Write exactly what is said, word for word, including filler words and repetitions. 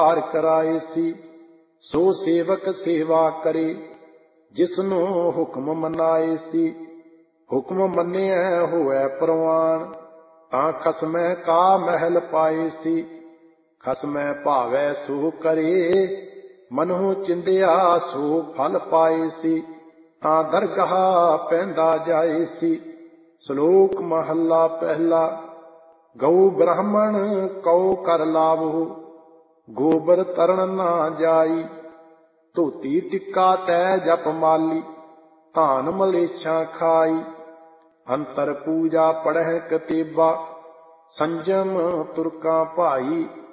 ਹਾਰ ਕਰਾਏ ਸੀ। ਸੋ ਸੇਵਕ ਸੇਵਾ ਕਰੇ ਜਿਸਨੂੰ ਹੁਕਮ ਮਨਾਏ ਸੀ। ਹੁਕਮ ਮੰਨਿਆ ਹੋਵੇ ਪ੍ਰਵਾਨ ਤਾਂ ਖਸਮੈ ਕਾ ਮਹਿਲ ਪਾਏ ਸੀ। ਖਸਮੈ ਭਾਵੈ ਸੋ ਕਰੇ ਮਨਹੁ ਚਿੰਦਿਆ ਸੋ ਫਲ ਪਾਏ ਸੀ। ਤਾਂ ਦਰਗਾਹ ਪੈਂਦਾ ਜਾਏ ਸੀ। ਸ਼ਲੋਕ ਮਹੱਲਾ ਪਹਿਲਾ। ਗਊ ਬ੍ਰਾਹਮਣ ਕਉ ਕਰ ਲਾਵਹੁ ਗੋਬਰ ਤਰਨ ਨਾ ਜਾਈ। ਧੋਤੀ ਟਿੱਕਾ ਤੈ ਜਪ ਮਾਲੀ ਧਾਨ ਮਲੇਛਾਂ ਖਾਈ। ਅੰਤਰ ਪੂਜਾ ਪੜਹਿ ਕਤੇਬਾ ਸੰਜਮ ਤੁਰਕਾਂ ਭਾਈ।